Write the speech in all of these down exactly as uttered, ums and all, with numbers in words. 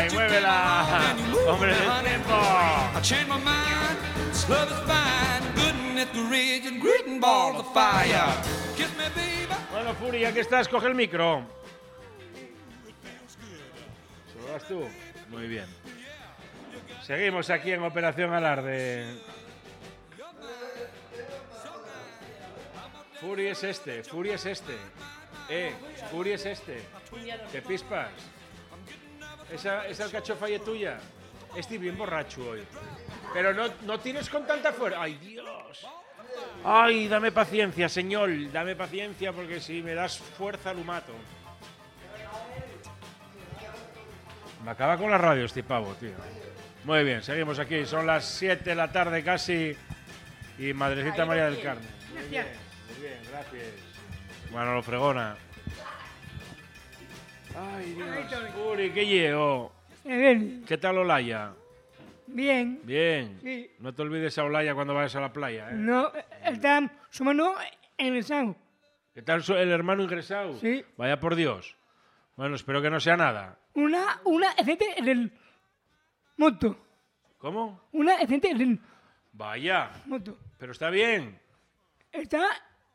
y muévela. Hombre del tiempo. Bueno, Furi, ya que estás, coge el micro. ¿Se lo das tú? Muy bien. Seguimos aquí en Operación Alarde. Furi es este, Furi es este. Eh, Furi es este. ¿Te pispas? Esa, esa alcachofa y es tuya. Estoy bien borracho hoy. Pero no, no tienes con tanta fuerza. ¡Ay, Dios! ¡Ay, dame paciencia, señor! Dame paciencia porque si me das fuerza lo mato. Me acaba con la radio este pavo, tío. Muy bien, seguimos aquí. Son las siete de la tarde casi. Y Madrecita María del Carmen. Muy bien, muy bien, gracias. Bueno, lo fregona. Ay, Dios. Uri, ¿qué llevo? ¿Qué tal Olaya? Bien. Bien. Sí. No te olvides a Olaya cuando vayas a la playa, ¿eh? No, está su mano ingresado. ¿Qué tal el hermano ingresado? Sí. Vaya por Dios. Bueno, espero que no sea nada. Una, una accidente en el moto. ¿Cómo? Una accidente en el Vaya. moto. Pero está bien. Está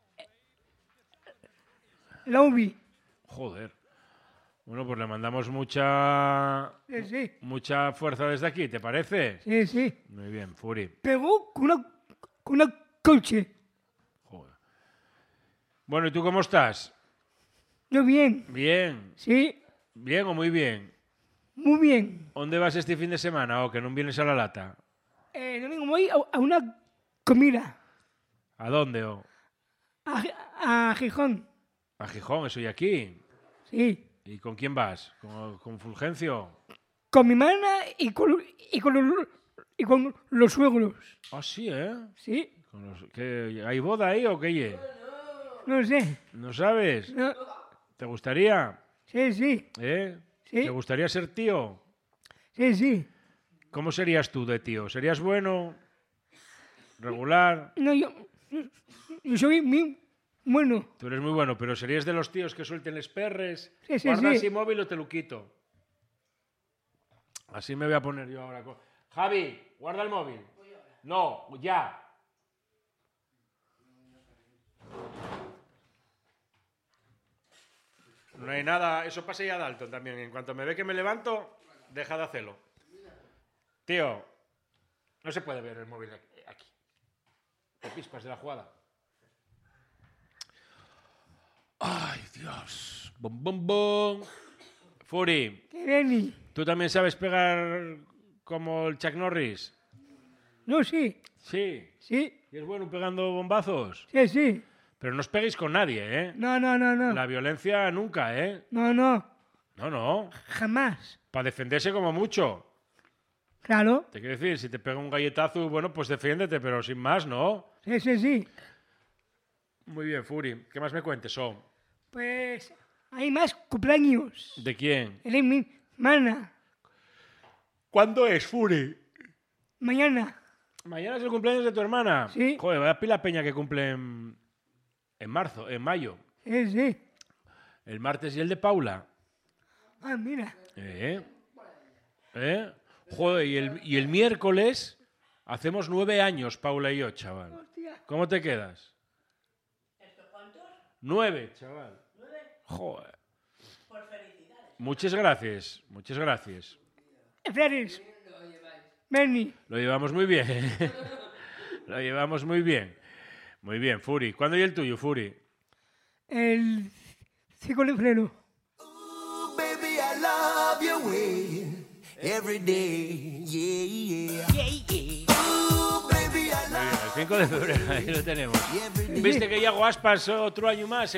la U B I. Joder. Bueno, pues le mandamos mucha Sí, sí. mucha fuerza desde aquí, ¿te parece? Sí, sí. Muy bien, Furi. Pegó con una, con una coche. Joder. Bueno, ¿y tú cómo estás? Yo bien. Bien. Sí, ¿Bien o muy bien? muy bien. ¿Dónde vas este fin de semana o que no vienes a la lata? Eh, domingo voy a, a una comida. ¿A dónde? O? A, a Gijón. A Gijón, eso y aquí. Sí. ¿Y con quién vas? ¿Con, con Fulgencio? Con mi hermana y con, y con, los, y con los suegros. Ah, sí, ¿eh? Sí. Con los- ¿qué- ¿Hay boda ahí o qué? ye? No sé. ¿No sabes? No. ¿Te gustaría? Sí, sí. ¿Eh? Sí. ¿Te gustaría ser tío? Sí, sí. ¿Cómo serías tú de tío? ¿Serías bueno? ¿Regular? No, yo, yo soy muy bueno. Tú eres muy bueno, pero ¿serías de los tíos que suelten les perres? Sí, sí, Guarda sí. así móvil o te lo quito. Así me voy a poner yo ahora. co- Javi, guarda el móvil. No, ya. No hay nada, eso pasa ya a Dalton también. En cuanto me ve que me levanto, deja de hacerlo. Tío, no se puede ver el móvil aquí. aquí. Te pispas de la jugada. Ay, Dios. Bom, bom, bom. Furi, ¿Qué Benny? ¿tú también sabes pegar como el Chuck Norris? No, sí. Sí. Sí. ¿Y es bueno pegando bombazos? Sí, sí. Pero no os peguéis con nadie, ¿eh? No, no, no, no. La violencia nunca, ¿eh? No, no. No, no. Jamás. Para defenderse como mucho. Claro. Te quiero decir, si te pega un galletazo, bueno, pues defiéndete, pero sin más, ¿no? Sí, sí, sí. Muy bien, Furi. ¿Qué más me cuentes, oh? Pues hay más cumpleaños. ¿De quién? Él es mi hermana. ¿Cuándo es, Furi? Mañana. Mañana es el cumpleaños de tu hermana. Sí. Joder, vaya pila peña que cumple en, en marzo, en mayo. Sí, sí. El martes y el de Paula. Ah, mira. ¿Eh? ¿Eh? Joder, y el, y el miércoles hacemos nueve años, Paula y yo, chaval. Hostia. ¿Cómo te quedas? Nueve, chaval. Joder. Muchas gracias, muchas gracias. Félix. Benny. Lo llevamos muy bien. Lo llevamos muy bien. Muy bien, Furi. ¿Cuándo y el tuyo, Furi? El cinco de febrero. Ooh, baby, I love your way every day. Yeah, yeah. Ooh, baby, I Muy love bien, el cinco de febrero, ahí lo tenemos. you every day. ¿Viste que Iago Aspas otro año más?